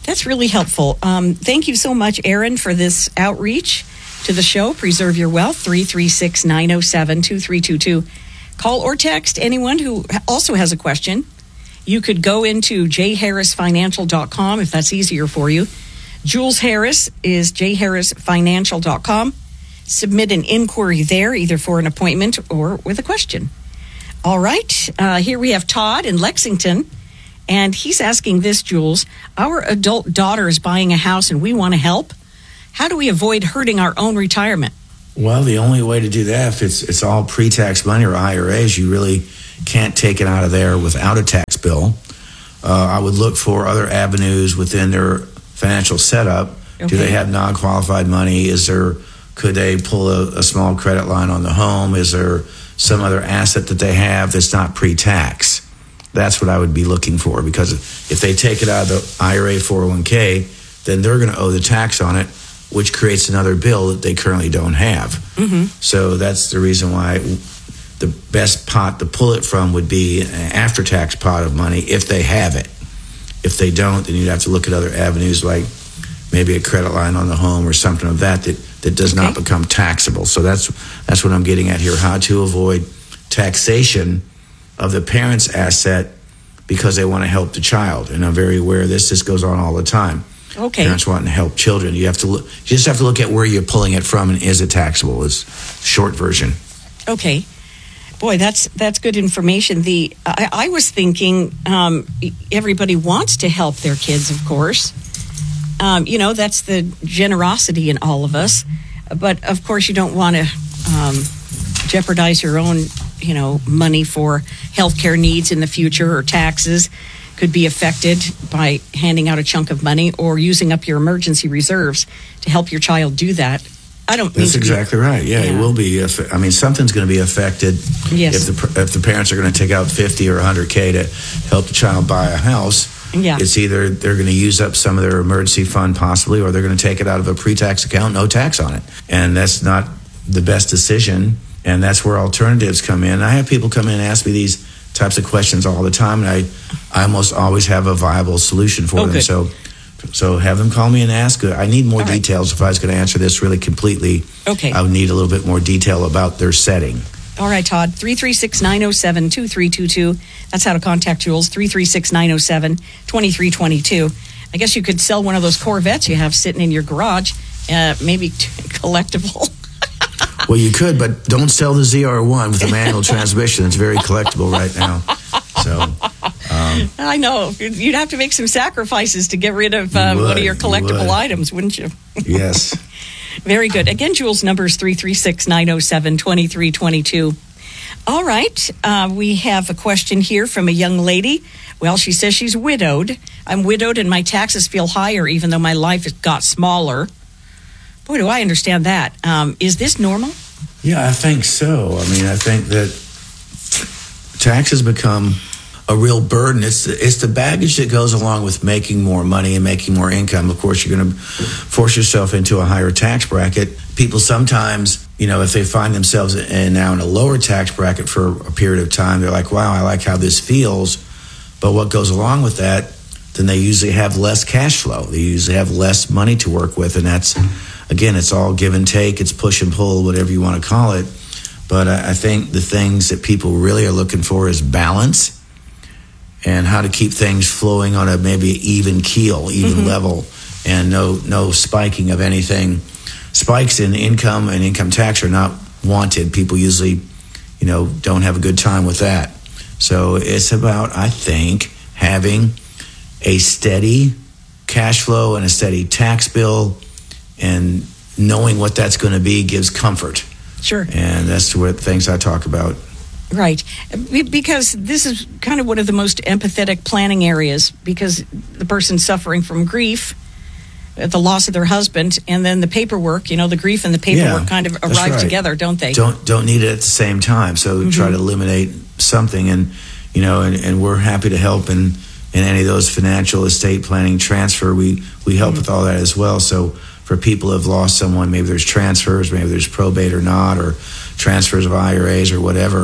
That's really helpful. Um, thank you so much, Aaron, for this outreach to the show. Preserve Your Wealth, three three six, nine oh seven, two three two two. Call or text anyone who also has a question. You could go into j harris financial dot com if that's easier for you. Jules Harris is j harris financial dot com. Submit an inquiry there, either for an appointment or with a question. All right. Uh, here we have Todd in Lexington, and he's asking this, Jules. Our adult daughter is buying a house, and we want to help. How do we avoid hurting our own retirement? Well, the only way to do that, if it's it's all pre-tax money or I R As, you really can't take it out of there without a tax bill. Uh, I would look for other avenues within their financial setup. Okay. Do they have non-qualified money? Is there, could they pull a, a small credit line on the home? Is there some other asset that they have that's not pre-tax? That's what I would be looking for, because if they take it out of the I R A four oh one k, then they're going to owe the tax on it, which creates another bill that they currently don't have. Mm-hmm. So that's the reason why the best pot to pull it from would be an after-tax pot of money if they have it. If they don't, then you'd have to look at other avenues like maybe a credit line on the home or something of that that, that does Okay. not become taxable. So that's that's what I'm getting at here, how to avoid taxation of the parent's asset because they want to help the child. And I'm very aware of this. This goes on all the time. Okay. Parents wanting to help children. You have to look, you just have to look at where you're pulling it from and is it taxable is the short version. Okay. Boy, that's that's good information. The I, I was thinking um, everybody wants to help their kids, of course. Um, you know, that's the generosity in all of us. But, of course, you don't want to um, jeopardize your own, you know, money for healthcare needs in the future, or taxes could be affected by handing out a chunk of money or using up your emergency reserves to help your child do that. I don't mean That's to be- exactly right. Yeah, Yeah. it will be. If, I mean, something's going to be affected Yes. if the if the parents are going to take out fifty or one hundred K to help the child buy a house. Yeah. It's either they're going to use up some of their emergency fund possibly, or they're going to take it out of a pre-tax account, no tax on it. And that's not the best decision. And that's where alternatives come in. I have people come in and ask me these types of questions all the time, and I, I almost always have a viable solution for Oh, them. good. So, so have them call me and ask. I need more All right. details. If I was going to answer this really completely, Okay. I would need a little bit more detail about their setting. All right, Todd, three three six, nine oh seven, two three two two. That's how to contact Jules, three three six, nine oh seven, two three two two. I guess you could sell one of those Corvettes you have sitting in your garage, uh, maybe t- collectible. Well, you could, but don't sell the Z R one with a manual transmission. It's very collectible right now. So, um, I know. You'd have to make some sacrifices to get rid of uh, You would, one of your you collectible would. items, wouldn't you? yes. Very good. Again, Jules' number is three three six, nine oh seven, two three two two. All right. Uh, we have a question here from a young lady. Well, she says she's widowed. I'm widowed and my taxes feel higher even though my life has got smaller. Boy, do I understand that. Um, is this normal? Yeah, I think so. I mean, I think that taxes become a real burden. It's it's the baggage that goes along with making more money and making more income. Of course, you're going to force yourself into a higher tax bracket. People sometimes, you know, if they find themselves in, now in a lower tax bracket for a period of time, they're like, wow, I like how this feels. But what goes along with that, then they usually have less cash flow. They usually have less money to work with. And that's, again, it's all give and take. It's push and pull, whatever you want to call it. But I, I think the things that people really are looking for is balance and how to keep things flowing on a maybe even keel, even Mm-hmm. level, and no no spiking of anything. Spikes in income and income tax are not wanted. People usually, you know, don't have a good time with that. So it's about, I think, having a steady cash flow and a steady tax bill, and knowing what that's going to be gives comfort. Sure. And that's what things I talk about. Right. Be- Because this is kind of one of the most empathetic planning areas, because the person's suffering from grief at the loss of their husband, and then the paperwork, you know, the grief and the paperwork Yeah, kind of that's arrive right. together, don't they? Don't don't need it at the same time. So Mm-hmm. try to eliminate something, and you know, and, and we're happy to help in in any of those financial, estate planning, transfer. We we help Mm-hmm. with all that as well. So for people who have lost someone, maybe there's transfers, maybe there's probate or not, or transfers of I R As or whatever.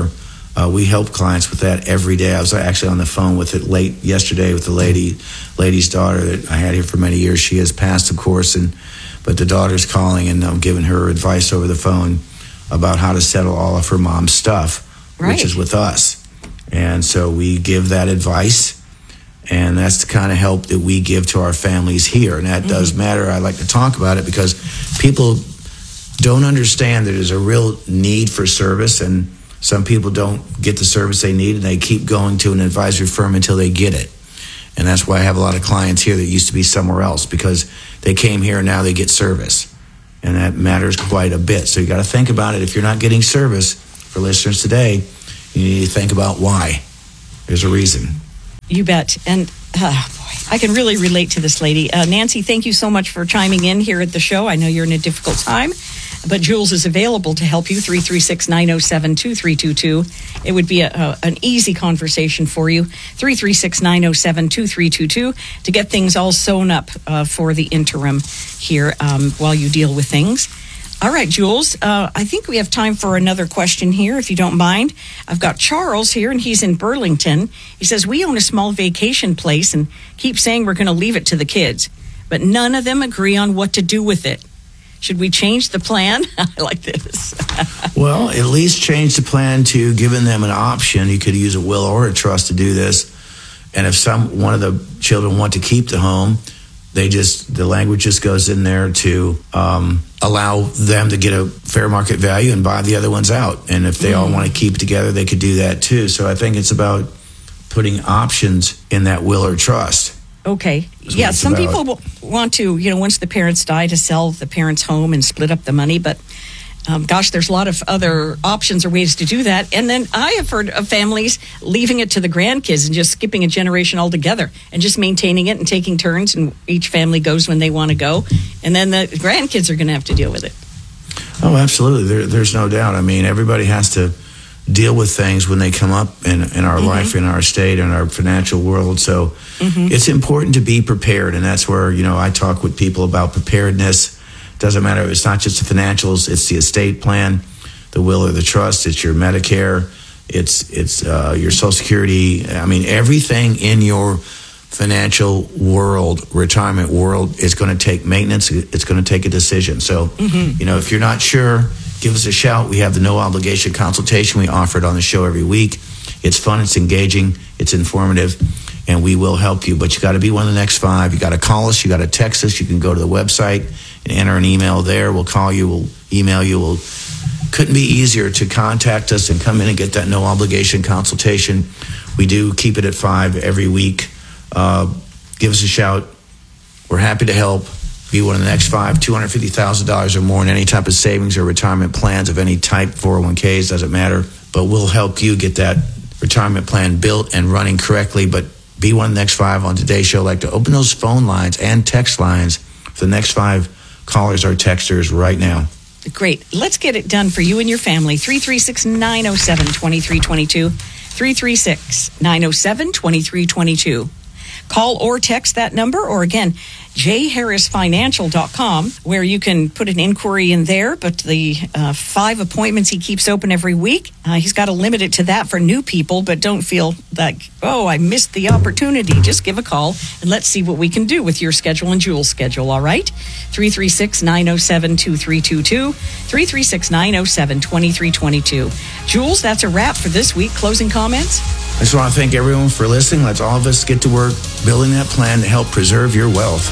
Uh, we help clients with that every day. I was actually on the phone with it late yesterday with the lady, lady's daughter that I had here for many years. She has passed, of course, and but the daughter's calling, and I'm giving her advice over the phone about how to settle all of her mom's stuff, right. which is with us. And so we give that advice, and that's the kind of help that we give to our families here. And that mm-hmm. does matter. I like to talk about it because people don't understand that there's a real need for service, and some people don't get the service they need, and they keep going to an advisory firm until they get it. And that's why I have a lot of clients here that used to be somewhere else, because they came here and now they get service. And that matters quite a bit. So you got to think about it. If you're not getting service, for listeners today, you need to think about why. There's a reason. You bet. And uh, boy, I can really relate to this lady. Uh, Nancy, thank you so much for chiming in here at the show. I know you're in a difficult time, but Jules is available to help you, three three six, nine oh seven, two three two two. It would be a, a, an easy conversation for you, three three six, nine oh seven, two three two two, to get things all sewn up uh, for the interim here um, while you deal with things. All right, Jules, uh, I think we have time for another question here, if you don't mind. I've got Charles here, and he's in Burlington. He says, we own a small vacation place and keep saying we're going to leave it to the kids, but none of them agree on what to do with it. Should we change the plan? I like this. Well, at least change the plan to giving them an option. You could use a will or a trust to do this. And if some one of the children want to keep the home, they just the language just goes in there to um, allow them to get a fair market value and buy the other ones out. And if they mm. all want to keep it together, they could do that too. So I think it's about putting options in that will or trust. Okay. Yeah, some about. people w- want to, you know, once the parents die, to sell the parents' home and split up the money. But, um, gosh, there's a lot of other options or ways to do that. And then I have heard of families leaving it to the grandkids and just skipping a generation altogether and just maintaining it and taking turns. And each family goes when they want to go. And then the grandkids are going to have to deal with it. Oh, absolutely. There, there's no doubt. I mean, everybody has to deal with things when they come up in, in our mm-hmm. life, in our state, in our financial world. So mm-hmm. it's important to be prepared. And that's where, you know, I talk with people about preparedness. Doesn't matter. It's not just the financials. It's the estate plan, the will or the trust. It's your Medicare. It's, it's uh, your Social Security. I mean, everything in your financial world, retirement world, is going to take maintenance. It's going to take a decision. So, mm-hmm. you know, if you're not sure, give us a shout. We have the no obligation consultation. We offer it on the show every week. It's fun, it's engaging, it's informative, and we will help you. But you got to be one of the next five. You got to call us, you got to text us. You can go to the website and enter an email there. We'll call you, we'll email you. We'll couldn't be easier to contact us and come in and get that no obligation consultation. We do keep it at five every week. Uh, give us a shout. We're happy to help. Be one of the next five, two hundred fifty thousand dollars or more in any type of savings or retirement plans of any type, four oh one k's, doesn't matter. But we'll help you get that retirement plan built and running correctly. But be one of the next five on today's show. I'd like to open those phone lines and text lines for the next five callers or texters right now. Great. Let's get it done for you and your family. three three six, nine oh seven, two three two two. three three six, nine oh seven, two three two two. Call or text that number, or again, j harris financial dot com, where you can put an inquiry in there. But the uh, five appointments he keeps open every week, uh, he's got to limit it to that for new people. But don't feel like, oh, I missed the opportunity. Just give a call and let's see what we can do with your schedule and Jules' schedule, all right? three three six, nine oh seven, two three two two, three three six, nine oh seven, two three two two. Jules, that's a wrap for this week. Closing comments? I just want to thank everyone for listening. Let's all of us get to work building that plan to help preserve your wealth.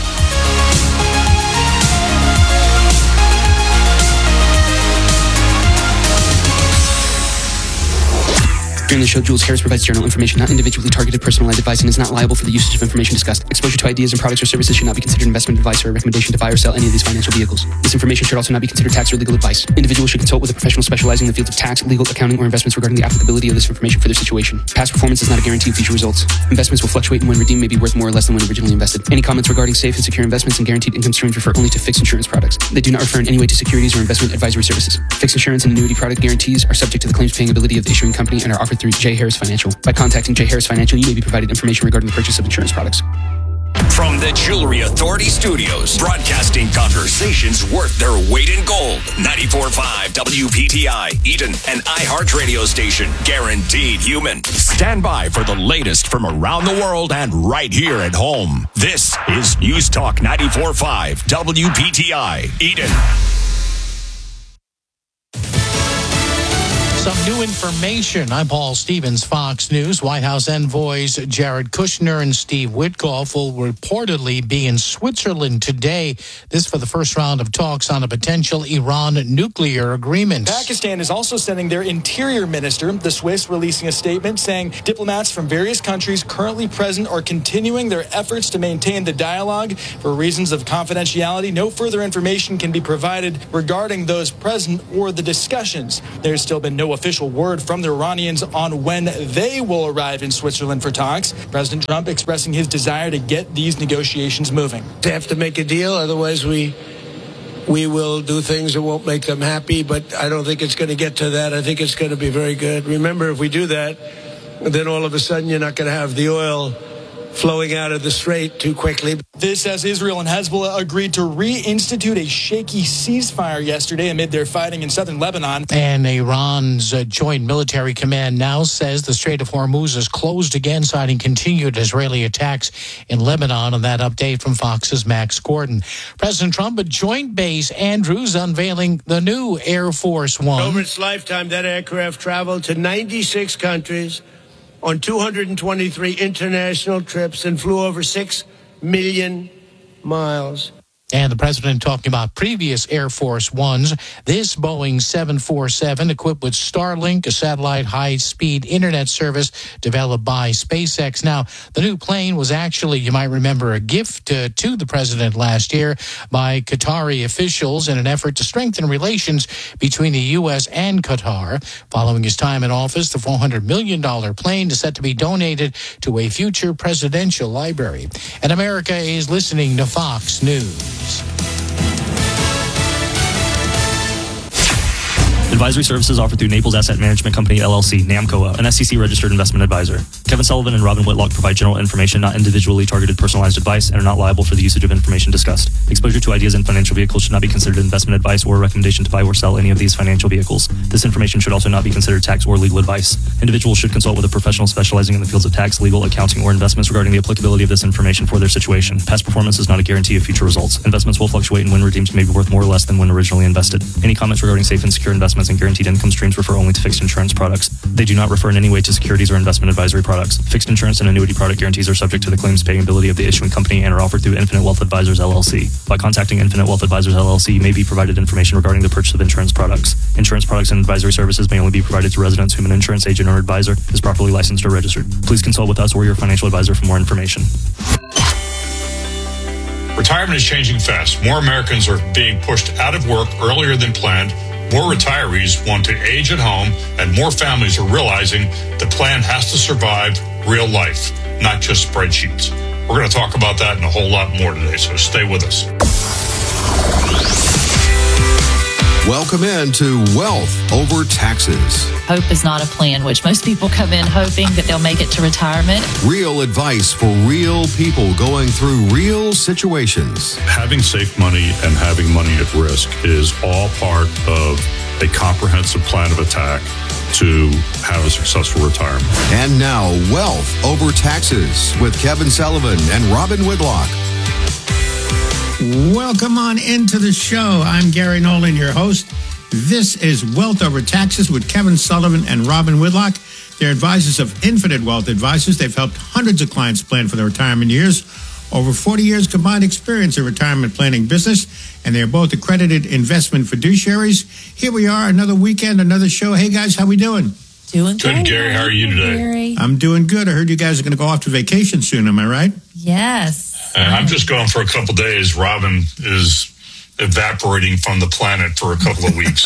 During the show, Jules Harris provides general information, not individually targeted personalized advice, and is not liable for the usage of information discussed. Exposure to ideas and products or services should not be considered investment advice or a recommendation to buy or sell any of these financial vehicles. This information should also not be considered tax or legal advice. Individuals should consult with a professional specializing in the fields of tax, legal, accounting, or investments regarding the applicability of this information for their situation. Past performance is not a guarantee of future results. Investments will fluctuate, and when redeemed may be worth more or less than when originally invested. Any comments regarding safe and secure investments and guaranteed income streams refer only to fixed insurance products. They do not refer in any way to securities or investment advisory services. Fixed insurance and annuity product guarantees are subject to the claims paying ability of the issuing company and are offered through J. Harris Financial. By contacting J. Harris Financial, you may be provided information regarding the purchase of insurance products. From the Jewelry Authority Studios, broadcasting conversations worth their weight in gold. ninety-four point five W P T I, Eden, an iHeart radio station. Guaranteed human. Stand by for the latest from around the world and right here at home. This is News Talk ninety-four point five W P T I, Eden. Some new information. I'm Paul Stevens, Fox News. White House envoys Jared Kushner and Steve Witkoff will reportedly be in Switzerland today. This for the first round of talks on a potential Iran nuclear agreement. Pakistan is also sending their interior minister, the Swiss, releasing a statement saying diplomats from various countries currently present are continuing their efforts to maintain the dialogue. For reasons of confidentiality, no further information can be provided regarding those present or the discussions. There's still been no official word from the Iranians on when they will arrive in Switzerland for talks. President Trump expressing his desire to get these negotiations moving. They have to make a deal, otherwise we we will do things that won't make them happy, but I don't think it's going to get to that. I think it's going to be very good. Remember, if we do that, then all of a sudden you're not going to have the oil flowing out of the strait too quickly. This as Israel and Hezbollah agreed to reinstitute a shaky ceasefire yesterday amid their fighting in southern Lebanon. And Iran's uh, Joint Military Command now says the Strait of Hormuz is closed again, citing continued Israeli attacks in Lebanon. And that update from Fox's Max Gordon. President Trump at Joint Base Andrews unveiling the new Air Force One. Over its lifetime, that aircraft traveled to ninety-six countries on two hundred twenty-three international trips and flew over six million miles. And the president talking about previous Air Force Ones. This Boeing seven forty-seven equipped with Starlink, a satellite high-speed internet service developed by SpaceX. Now, the new plane was actually, you might remember, a gift uh, to the president last year by Qatari officials in an effort to strengthen relations between the U S and Qatar. Following his time in office, the four hundred million dollars plane is set to be donated to a future presidential library. And America is listening to Fox News. Advisory services offered through Naples Asset Management Company, L L C, NAMCO, an S E C-registered investment advisor. Kevin Sullivan and Robin Whitlock provide general information, not individually targeted personalized advice, and are not liable for the usage of information discussed. Exposure to ideas in financial vehicles should not be considered investment advice or a recommendation to buy or sell any of these financial vehicles. This information should also not be considered tax or legal advice. Individuals should consult with a professional specializing in the fields of tax, legal, accounting, or investments regarding the applicability of this information for their situation. Past performance is not a guarantee of future results. Investments will fluctuate, and when redeemed may be worth more or less than when originally invested. Any comments regarding safe and secure investments and guaranteed income streams refer only to fixed insurance products. They do not refer in any way to securities or investment advisory products. Fixed insurance and annuity product guarantees are subject to the claims paying ability of the issuing company and are offered through Infinite Wealth Advisors, L L C. By contacting Infinite Wealth Advisors, L L C, you may be provided information regarding the purchase of insurance products. Insurance products and advisory services may only be provided to residents whom an insurance agent or advisor is properly licensed or registered. Please consult with us or your financial advisor for more information. Retirement is changing fast. More Americans are being pushed out of work earlier than planned. More retirees want to age at home, and more families are realizing the plan has to survive real life, not just spreadsheets. We're going to talk about that and a whole lot more today, so stay with us. Welcome in to Wealth Over Taxes. Hope is not a plan, which most people come in hoping that they'll make it to retirement. Real advice for real people going through real situations. Having safe money and having money at risk is all part of a comprehensive plan of attack to have a successful retirement. And now, Wealth Over Taxes with Kevin Sullivan and Robin Whitlock. Welcome on into the show. I'm Gary Nolan, your host. This is Wealth Over Taxes with Kevin Sullivan and Robin Whitlock. They're advisors of Infinite Wealth Advisors. They've helped hundreds of clients plan for their retirement years. Over forty years combined experience in retirement planning business, and they're both accredited investment fiduciaries. Here we are, another weekend, another show. Hey, guys, how we doing? Doing good. Good, Gary. How are you today? Gary. I'm doing good. I heard you guys are going to go off to vacation soon. Am I right? Yes. Uh, I'm just going for a couple days. Robin is evaporating from the planet for a couple of weeks.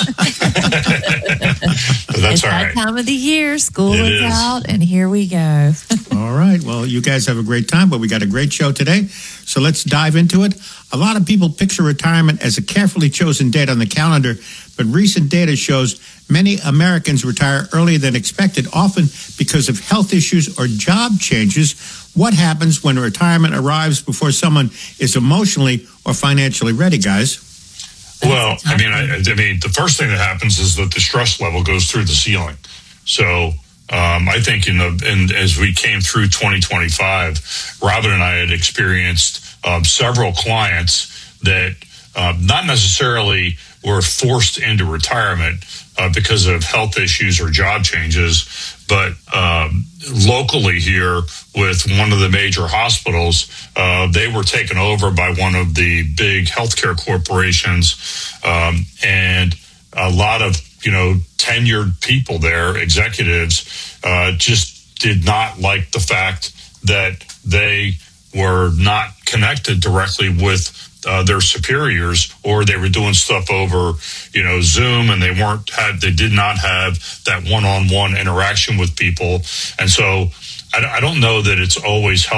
That's it's all that right. Time of the year. School It is, is out, and here we go. All right. Well, you guys have a great time, but we got a great show today. So let's dive into it. A lot of people picture retirement as a carefully chosen date on the calendar, but recent data shows many Americans retire earlier than expected, often because of health issues or job changes. What happens when retirement arrives before someone is emotionally or financially ready, guys? Well, I mean, I, I mean, the first thing that happens is that the stress level goes through the ceiling. So um, I think in the in, as we came through twenty twenty-five, Robin and I had experienced um, several clients that uh, not necessarily were forced into retirement uh, because of health issues or job changes, but um, locally here with one of the major hospitals, uh, they were taken over by one of the big healthcare corporations, um, and a lot of, you know, tenured people there, executives, uh, just did not like the fact that they were not connected directly with Uh, their superiors, or they were doing stuff over, you know, Zoom, and they weren't had they did not have that one-on-one interaction with people. And so I, I don't know that it's always helpful